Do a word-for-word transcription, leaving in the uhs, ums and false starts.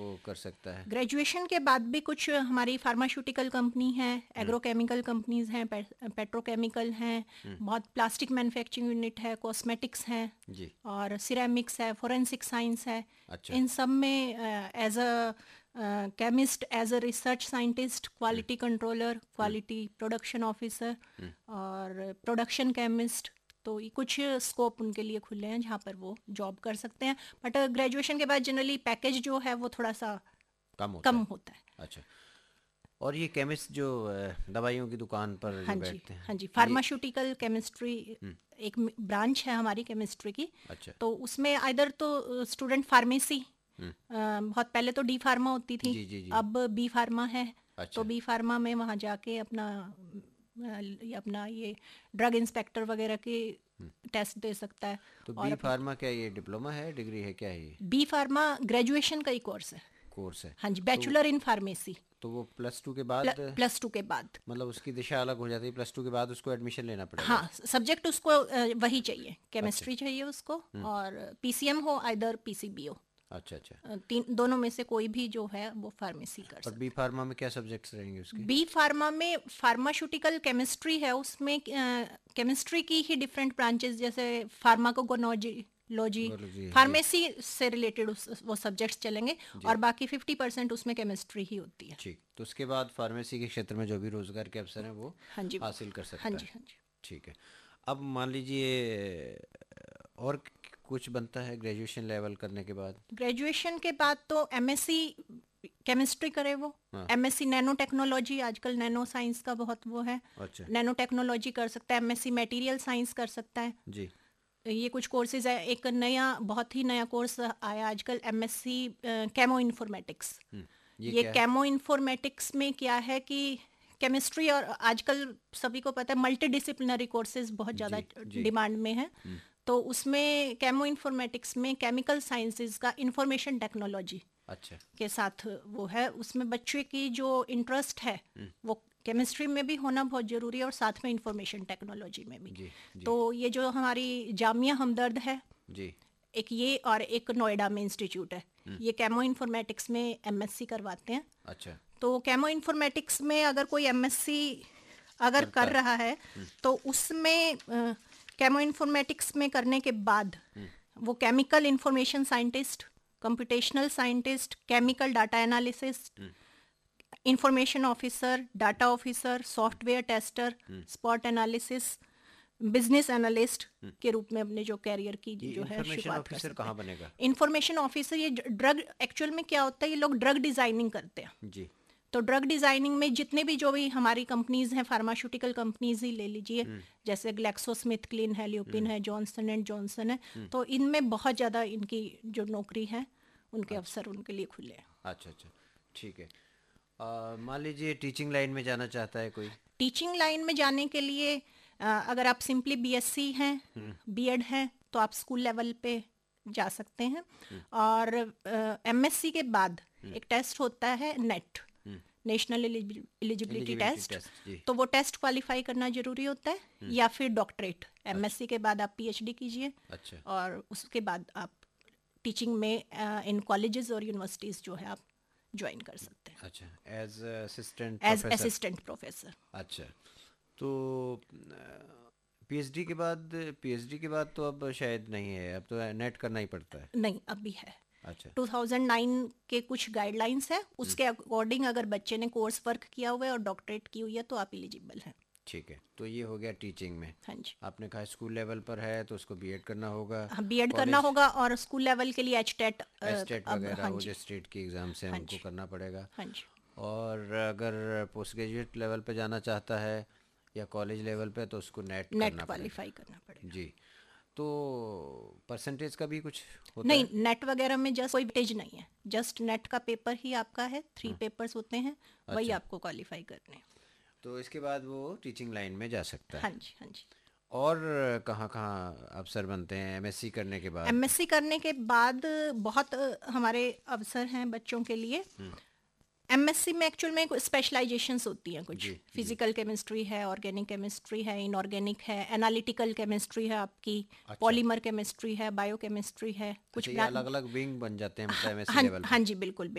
वो कर सकता है? ग्रेजुएशन के बाद भी कुछ हमारी फार्मास्यूटिकल कंपनी है, एग्रोकेमिकल कंपनीज हैं, पे, पेट्रोकेमिकल हैं, बहुत प्लास्टिक मैन्युफैक्चरिंग यूनिट है, कॉस्मेटिक्स हैं जी। और सिरेमिक्स है, फोरेंसिक साइंस है। अच्छा। इन सब में as a chemist, as a research scientist, quality controller, quality production officer और प्रोडक्शन केमिस्ट, तो ये कुछ स्कोप उनके लिए खुले हैं जहाँ पर वो जॉब कर सकते हैं। बट ग्रेजुएशन के बाद जनरली पैकेज जो है वो थोड़ा सा कम होता कम है। होता है। अच्छा। और ये केमिस्ट जो अ, दवाइयों की दुकान पर हाँ जो जी, बैठते हाँ हैं जी, ये। फार्मास्यूटिकल केमिस्ट्री एक ब्रांच है हमारी केमिस्ट्री की। अच्छा। तो उसमें आइदर तो स्टूडेंट फार्मेसी, हम्म। बहुत पहले तो डी फार्मा होती थी, जी जी जी। अब बी फार्मा है। तो अच्छा। बी फार्मा में वहाँ जाके अपना अ, ये अपना ये ड्रग इंस्पेक्टर वगैरह के टेस्ट दे सकता है। तो और बी अपना फार्मा क्या ये डिप्लोमा है, डिग्री है, क्या है ये? बी फार्मा ग्रेजुएशन का ही कोर्स है। कोर्स है। हाँ जी, तो बैचलर इन फार्मेसी तो वो प्लस टू के बाद, प्लस टू के बाद। मतलब उसकी दिशा अलग हो जाती है, प्लस टू के बाद उसको एडमिशन लेना पड़ेगा हाँ, उस। सब्जेक्ट उसको अ, वही चाहिए, अच्छा। केमिस्ट्री चाहिए उसको, और पीसीएम हो आइदर पीसीबी हो, अच्छा अच्छा। अ, तीन दोनों में से कोई भी जो है वो फार्मेसी कर और बी सकता फार्मा में क्या सब्जेक्ट्स रहेंगे उसके? है। बी फार्मा में फार्मास्यूटिकल केमिस्ट्री है, उसमें केमिस्ट्री की ही डिफरेंट ब्रांचेस, जैसे फार्माकोगोनोलॉजी, बायोलॉजी। जी। फार्मेसी से रिलेटेड वो सब्जेक्ट्स चलेंगे, जी। और बाकी फिफ्टी परसेंट उसमें केमिस्ट्री ही होती है। ठीक, तो उसके बाद फार्मेसी के क्षेत्र में जो भी रोजगार के अवसर हैं वो हाँ जी, वो हासिल कर हाँ सकता जी, है। हाँ जी। ठीक है। अब मान लीजिए और क- कुछ बनता है ग्रेजुएशन लेवल करने के बाद? ग्रेजुएशन के बाद तो एमएससी केमिस्ट्री करे वो, हाँ। एमएससी नैनो टेक्नोलॉजी, आजकल नैनो साइंस का बहुत वो है, अच्छा। नैनो टेक्नोलॉजी कर सकता है, एमएससी मटेरियल साइंस कर सकता है। जी। ये कुछ कोर्सेज है। एक नया, बहुत ही नया कोर्स आया आजकल, एमएससी केमो इन्फॉर्मेटिक्स। हम्म। ये ये क्या है? केमो इन्फॉर्मेटिक्स में क्या है कि केमिस्ट्री, और आजकल सभी को पता है मल्टी डिसिप्लिनरी कोर्सेज बहुत ज़्यादा जी जी। डिमांड में है। हम्म। तो उसमें केमो इन्फॉर्मेटिक्स में केमिकल साइंसेज का इंफॉर्मेशन टेक्नोलॉजी अच्छा। के साथ वो है, उसमें बच्चे की जो इंटरेस्ट है वो केमिस्ट्री में भी होना बहुत ज़रूरी है और साथ में इंफॉर्मेशन टेक्नोलॉजी में भी। जी जी तो ये जो हमारी जामिया हमदर्द है, जी। एक ये और एक नोएडा में इंस्टीट्यूट है, ये केमो इन्फॉर्मेटिक्स में एमएससी करवाते हैं। अच्छा। तो केमो इन्फॉर्मेटिक्स में अगर कोई एमएससी अगर करता कर है। रहा है तो उसमें केमो इन्फॉर्मेटिक्स में करने के बाद वो chemical information scientist, computational scientist, chemical data analyst, information officer, data officer, software tester, spot analysis, business analyst के रूप में अपने जो कैरियर की ये जो है इंफॉर्मेशन शुरुआत कर ऑफिसर सकते कहाँ हैं। बनेगा? इंफॉर्मेशन ऑफिसर, ये ड्रग, एक्चुअल में क्या होता है, ये लोग ड्रग डिजाइनिंग करते हैं। जी। तो ड्रग डिजाइनिंग में जितने भी जो भी हमारी कंपनीज हैं, फार्मास्यूटिकल कंपनीज ही ले लीजिए, जैसे ग्लैक्सोस्मिथ क्लीन है, ल्यूपिन है, जॉनसन एंड जॉनसन है, तो इनमें बहुत ज़्यादा इनकी जो नौकरी है, उनके अच्छा अवसर उनके लिए खुले हैं। अच्छा। अच्छा। ठीक है। अ, मान लीजिए टीचिंग लाइन में जाना चाहता है कोई? टीचिंग लाइन में जाने के लिए अ, अगर आप सिंपली बीएससी हैं, बीएड हैं, तो आप स्कूल लेवल पे जा सकते हैं। और एमएससी के बाद एक टेस्ट होता है net, national eligibility eligibility test. Test. जी। तो वो टेस्ट क्वालिफाई करना जरूरी होता है, या फिर डॉक्टरेट, अच्छा एमएससी के बाद आप पीएचडी कीजिए, अच्छा। और उसके बाद आप टीचिंग में इन कॉलेजेस और यूनिवर्सिटीज़ जो है आप ज्वाइन कर सकते हैं अच्छा, as assistant as professor. Assistant professor. अच्छा। तो पीएचडी के बाद, पीएचडी के बाद तो अब शायद नहीं है, अब तो नेट करना ही पड़ता है। नहीं, अभी है। अच्छा। टू थाउजेंड नाइन के कुछ गाइडलाइंस है, उसके अकॉर्डिंग अगर बच्चे ने कोर्स वर्क किया हुआ है और डॉक्टरेट की हुई है तो आप एलिजिबल हैं। ठीक है, तो ये हो गया टीचिंग में। हाँ जी। आपने कहा स्कूल लेवल पर है तो उसको बीएड करना होगा। हाँ, बीएड करना कॉलेज होगा, और स्कूल लेवल के लिए एच टेट एस्टेट अब। वगैरह, हाँ वो जी, जो स्टेट की एग्ज़ाम्स हैं हाँ उनको जी, करना पड़ेगा। हाँ जी। और अगर पोस्ट ग्रेजुएट लेवल पे जाना चाहता है या कॉलेज लेवल पे तो उसको नेट नेट करना पड़ेगा। क्वालिफाई करना पड़ेगा। जी। तो परसेंटेज का भी कुछ होता नहीं, है? नेट वगैरह में जस्ट कोई वेटेज नहीं है, जस्ट नेट का पेपर ही आपका है, थ्री पेपर्स होते हैं, वही अच्छा। आपको क्वालिफाई करने हैं। तो इसके बाद वो टीचिंग लाइन में जा सकता हाँ है। जी, हाँ जी। और कहाँ कहाँ अवसर बनते हैं एमएससी करने के बाद? एमएससी करने के बाद बहुत अ, हमारे अवसर हैं बच्चों के लिए। एमएससी में एक्चुअल में स्पेशलाइजेशंस होती हैं कुछ, जी जी। फिजिकल केमिस्ट्री है, ऑर्गेनिक केमिस्ट्री है, इनऑर्गेनिक है, एनालिटिकल केमिस्ट्री है आपकी, अच्छा पॉलीमर केमिस्ट्री है, बायोकेमिस्ट्री है, कुछ अच्छा, ये ब्रा- अलग अलग विंग बन जाते हैं मतलब एमएससी हाँ लेवल हाँ पे? जी, बिल्कुल।